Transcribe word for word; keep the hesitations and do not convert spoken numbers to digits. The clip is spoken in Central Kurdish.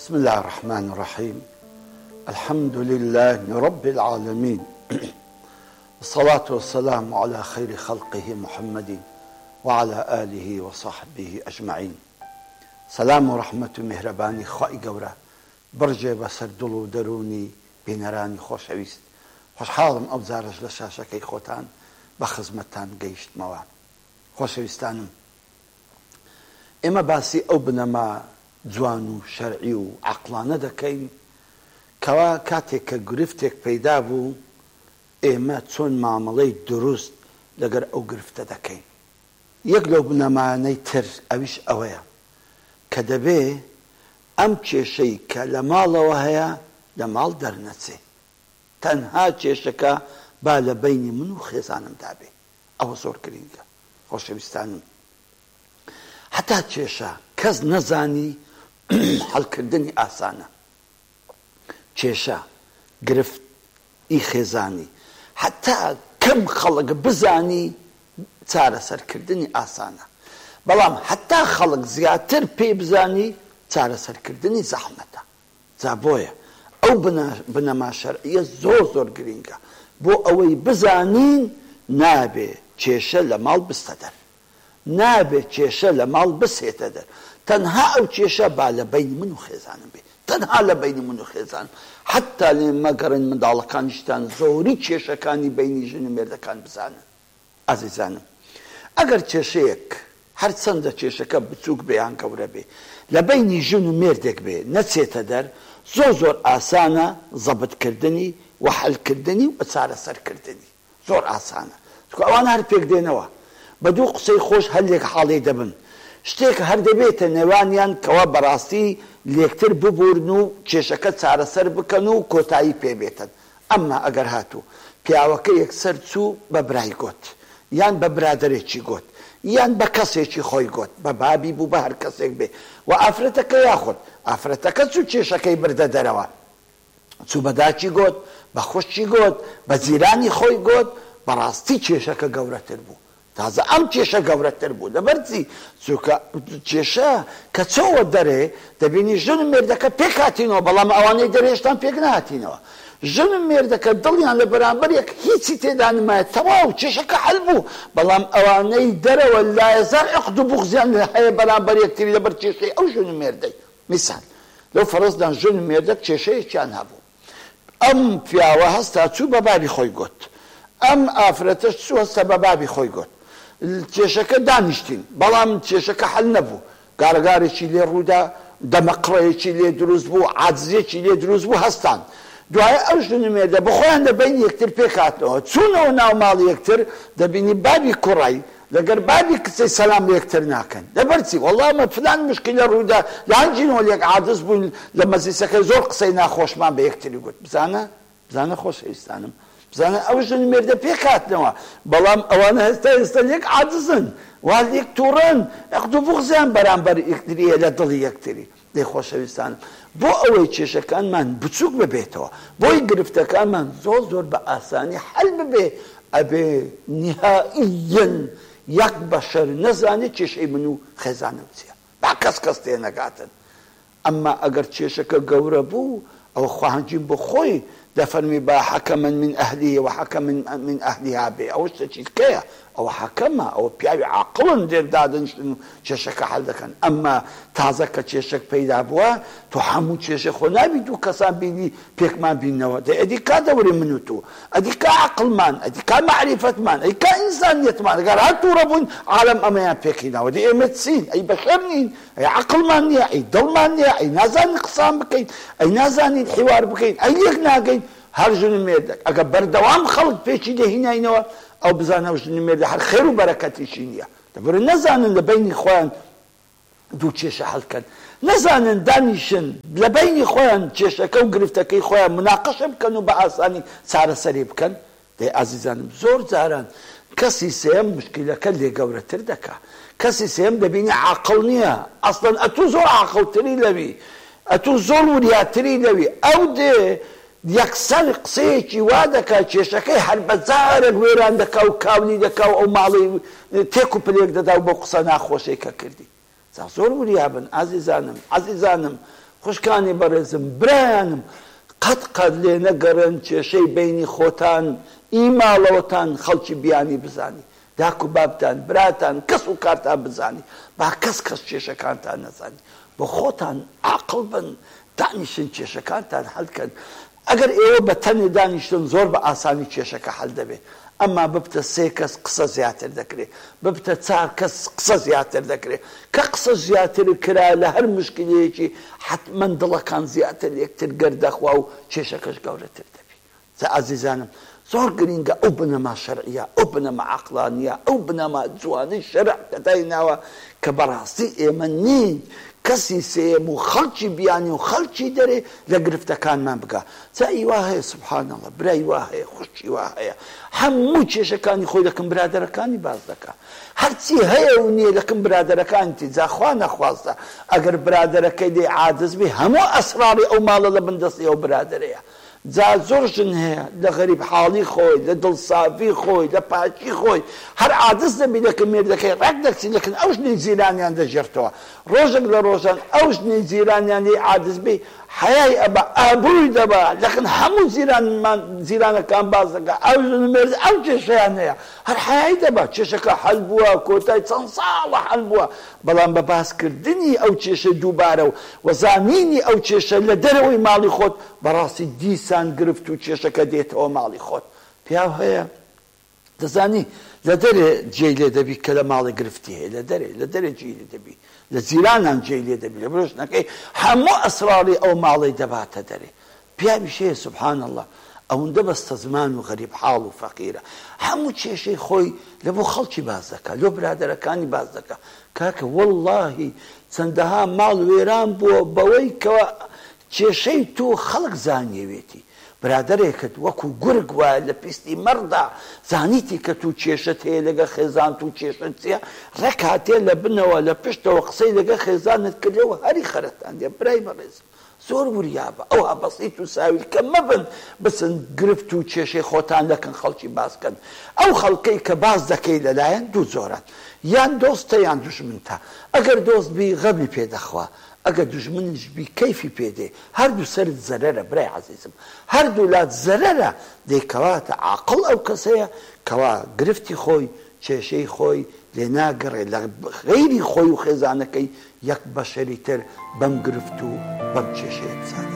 بسم الله الرحمن الرحيم. الحمد لله رب العالمين، الصلاة والسلام على خير خلقه محمد وعلى آله وصحبه أجمعين. سلام و رحمت و مهربانی خواهی گوره برجه بسر دل و درونی بینرانی خوشویست. خوشحالم ئەو جارەش لە شاشەکەی خۆتان بە خزمەتتان گەیشتمەوە. خۆشەویستانم، ئێمە باسی ئەو بنەما جوان و شەرعی و عەقڵانە دەکەین کەوا کاتێک کە گرفتێک پەیدا بوو ئێمە چۆن مامەڵەی دروست لەگەر ئەو گرفتە دەکەین. یەک لەو بنەمانەی تر ئەویش ئەوەیە کە دەبێ ئەم کێشەی کە لە ماڵەوە هەیە لە ماڵ دەرنەچێ، تەنها کێشەکە با لە بەینی من و خێزانمدا بێ. ئەوە زۆر گرینگە خۆشەویستانم. حتا کێشە کەس نەزانی هەڵکردنی ئاسانە. کێشە گرفتی خێزانی حتا کەم خەڵک بزانی چارەسەرکردنی ئاسانە، بەڵام حتا خەڵک زیاتر پێی بزانی چارەسەرکردنی زەحمەتە. جا بۆیە ئەو بنەما شەرعیە زۆر زۆر گرینگە بۆ ئەوەی بزانین نابێ کێشە لە ماڵ بستە دەر، نابێ کێشە لە ماڵ بسێتە دەر. تەنها ئەو کێشە با لە بەینی من و خێزانم بێ، تەنها لە بەینی من و خێزانم. حتا لێ مەگەڕن منداڵەکانیشتان زۆری کێشەکانی بەینی ژن و مێردەکان بزانن. ئازیزانم، ئەگەر کێشەیەک هەرچەندە کێشەکە بچووک بێ یان گەورە بێ لە بەینی ژن و مێردێک بێ نەچێتە دەر، زۆر زۆر ئاسانە زەبطکردنی و حەلکردنی و چارەسەرکردنی. زۆر ئاسانە، چونکە ئەوانە هەر پێک دێنەوە بە دوو قسەی خۆش هەلێک حاڵی دەبن. شتێک هەر دەبێتە نێوانیان کەوا بەڕاستی لێکتر ببورن و کێشەکە چارەسەر بکەن و کۆتایی پێبێتن. ئەمما ئەگەر هاتوو پیاوەکە یەکسەر چوو بە برای گوت، یان بە برادەرێکی گوت، یان بە کەسێکی خۆی گوت، بە بابی بوو بە هەر کەسێک بێ، و ئافرەتەکە یاخود ئافرەتەکە چوو کێشەکەی بردە دەرەوە، چوو بە داچی گوت، بە خوشکی گوت، بە جیرانی خۆی گوت، بەڕاستی کێشەکە گەورەتر بوو. تازە ئەم کێشە گەورەتر بوو. لەبەرچی چونکە کێشە کە چۆوە دەرێ دەبینی ژن و مێردەکە پێک هاتینەوە، بەڵام ئەوانەی دەرێشتان پێک نهاتینەوە. ژن و مێردەکە دڵیان لە بەرامبەرێک هیچی تێدا نمایە، تەواو کێشەکە حەل بوو، بەڵام ئەوانەی دەرەوە لایەزار عقد و بوغزیان هەیە بەرامبەر یەکتری لەبەر کێشەی ئەو ژن و مێردەی. میسال لەو فەرەزدان ژن و مێردەک کێشەیەکیان هەبوو، ئەم پیاوە هەستا چوو بە بابی خۆی گوت، ئەم ئافرەتەش چوو هەستا بە بابی خۆی گوت. کێشەکە دانیشتین، بەڵام کێشەکە حەل نەبوو. گارەگارێکی لێ ڕوودا، دەمەقڕەیەکی لێ دروست بوو، عاجزێکی لێ دروست بوو، هەستان. دوایە ئەو ژن و مێردە بەخۆیان دەبین یەکتر پێک هاتنەوە، چوونەوە ناو ماڵی یەکتر، دەبینی بابی کوڕی لەگەر بابی کچەی سەلام لە یەکتر ناکەن. لەبەرچی وەڵڵا مە فلان مشکلە ڕوویدا، لانجینەوە لێک عاجز بووین لە مەجلیسەکەی زۆر قسەی ناخۆشمان بە یەکتری گوت. بزانە بزانە خۆشەویستانم، بزانە ئەو ژن و مێردە پێک هاتنەوە، بەڵام ئەوانە هەستا ئێستا لێک عاجزن، وا لێک تووڕن، عقد و بوغزیان بەرامبەر یەکتریە لە دڵی یەکتری. دەی خۆشەویستانم، بۆ ئەوەی کێشەکانمان بچووک ببێتەوە، بۆی گرفتەکانمان زۆر زۆر بە ئاسانی حەل ببێ، ئەبێ نهائیەن یەک بەشەر نەزانێت کێشەی من و خێزانم چییە، با کەس کەس تێ نەگاتن. ئەمما ئەگەر کێشەکە گەورە بوو، ئەوە خواهەنجیم بۆ خۆی دەفەرمی بە حەکەمە من ئەهلیه و حەکەمە من ئەهلیها بێ. ئەوە شتێکی تکەیە، ئەوە حەکەمە، ئەوە پیاوی عاقڵن دێر دادەنیشتن و کێشەکە حەل دەکەن. ئەمما تازە کە کێشەک پەیدا بووە، تۆ هەموو کێشە خۆ نابی دوو کەسان بینی پێکمان بینەوە. دەی ئەدی کا دەوری من و تۆ، ئەدی کا عەقڵمان، ئەدی کا مەعریفەتمان، ئەی کا ئینسانیەتمان، ئەگەر هەر تووڕە بووین عالەم ئەمەیان پێکهێناوە. دەی ئێمە چین؟ ئەی بەشەر نین؟ ئەی عەقڵمان نییە؟ ئەی دڵمان نییە؟ ئەی نازانین قسان بکەین؟ ئەی نازانین حیوار بکەین؟ ئەی یەک ناگەین؟ هەر ژن و مێردەک ئەگە بەردەوام خەڵک پێچی دەهێناینەوە، ئەو بزانە ئەو ژن و مێردە هەر خێر و بەرەکەتیشی نییە. دەبەرە نەزانن لە بەینی خۆیان دوو کێشە هەڵکەن، نەزانن دانیشن لە بەینی خۆیان کێشەکە و گرفتەکەی خۆیان مناقەشە بکەن و بە ئاسانی چارەسەری بکەن. دەی ئازیزانم، زۆر جاران کەسی سێم مشکلەکە لێ گەورەتر دەکا. کەسی سێم دەبینی عاقڵ نییە، ئەسڵەن ئەتوو زۆر عاقڵتری لەوی، ئەتوو زۆر وریاتری لەوی. ئەو دێ یەکسەر قسەیەکی وا دەکات کێشەکەی هەر بەجارێک وێران دەکا و کاولی دەکا و ئەو ماڵی تێک و پلێک دەدا و بۆ قسە ناخۆشەی کە کردی. زۆر وریابن ئازیزانم، ئازیزانم، خوشکانی بەڕێزم برایانم قەت قەت لێ نەگەڕن کێشەی بینی خۆتان ئیماڵەوەتان خەڵکی بیانی بزانی داک و بابتان براتان کەس و کارتان بزانی با کەس کەس کێشەکانتان نەزانی بۆ خۆتان عاقڵ بن دانیشن کێشەکانتان هەڵکەن ئەگەر ئێوە بە تەنێ دانیشتن زۆر بە ئاسانی کێشەکە هەڵ دەبێت ئەمما ببتە سێ کەس قسە زیاتر دەکرێت ببتە چار کەس قسە زیاتر دەکرێت کە قسە زیاتر کرا لە هەر مشکلەیەکی حتمما دڵەکان زیاتر یەکتر گەردەخوا و کێشەکەش گەورەتر دەبێت جا ئازیزانم زۆر گرینگە ئەو بنەما شەرعیە ئەو بنەما عەقڵانیە ئەو بنەما جوانەی شەرع کە دایناوە کە بەڕاستی ئێمە نین کەسی سێم و خەڵکی بیانی و خەڵکی دەرێ لە گرفتەکانمان بگا جا ئیوا هەیە سوبحانەڵڵا برای وا هەیە خوشکی وا هەیە هەموو کێشەکانی خۆی لەکەم برادەرەکانی باز دەکا هەرچی هەیە و نییە لەکەم برادەرەکانتی جا خوا نەخوازدە ئەگەر برادەرەکەی دێ عاجز بێ هەموو ئەسراری ئەو ماڵە لە بندەستی ئەو برادەرەیە جا زۆر ژن هەیە لە غەریب حاڵی خۆی لە دڵسافی خۆی لە پاکی خۆی هەر عاجز دەبی لەکە مێردەکەی ڕێک دەکچی لەکن ئەو ژنەی جیرانیان دەژێرتەوە ڕۆژێک لە ڕۆژان ئەو ژنەی جیرانیان لێ عاجز بێ حەیای ئەبە ئابرووی دەبا لەکن هەموو جیرانمان جیرانەکان باز دەکا ئەو ژن مێرد ئەو کێشەیان هەیە هەر حەیای دەبا کێشەکە حەل بووە کۆتای چەند ساڵە حەل بووە بەڵام بە باسکردنی ئەو کێشە دووبارە و وەزانینی ئەو کێشە لە دەرەوەی ماڵی خۆت بەڕاستی دیسان گرفت و کێشەکە دێتەوە ماڵی خۆت پیاو هەیە دەزانی لە دەرێ جێی لێ دەبی کە لە ماڵی گرفتی هەیە لە دەرێ لە دەرێ جێی لێ دەبی لە جیرانان جێی لێ دەبی لە برۆشنەکەی هەموو ئەسراری ئەو ماڵی دەباتە دەرێ پیاوی شەیە سوبحانەڵڵا ئەوەندە بەستە زمان و غەریب حاڵ و فەقیرە هەموو کێشەی خۆی لە بۆ خەڵکی باز دەکا لۆ برادەرەکانی باز دەکا کاکە وەڵڵاهی چەندەها ماڵ وێران بووە بەوەی کەوە کێشەی تۆ خەڵک زانیەوێتی برادەرێکت وەکو گورگ وایە لە پیستی مەڕدا زانیتی کە تو کێشت هەیە لەگە خێزان تو کێشت چیە ڕێک هاتێ لە بنەوە لە پشتەوە قسەی لەگە خێزانت کردەوە هەری خەرتان دێ برای بەڕێزم زۆر وریابە ئەو هەبەسیت و ساویل کە مەبن بچن گرفت و کێشەی خۆتان لەکەن خەڵکی باسکەن ئەو خەڵکەی کە باز دەکەی لەلایەن دوو زۆران یان دۆستە یان دوژمنتە ئەگەر دۆست بی غەمی پێدەخوا ئەگەر دوژمنش بی کەیفی پێدێ هەردوو سەرت زەرەرە برای عەزیزم هەردوو لات زەرەرە دەیکەواتە عاقڵ ئەو کەسەیە کەوا گرفتی خۆی کێشەی خۆی لێ ناگەڕێ لە غەیری خۆی و خێزانەکەی یەک بەشەری تر بەم گرفت و بەم کێشەیە بزانێت